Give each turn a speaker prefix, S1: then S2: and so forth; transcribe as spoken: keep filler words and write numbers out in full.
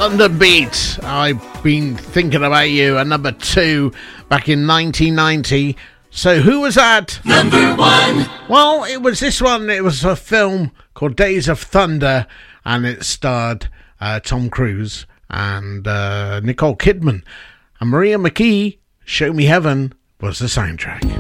S1: London Beat, I've been thinking about you, at number two back in nineteen ninety. So who was that?
S2: Number one.
S1: Well, it was this one. It was a film called Days of Thunder, and it starred uh, Tom Cruise and uh, Nicole Kidman. And Maria McKee, Show Me Heaven, was the soundtrack.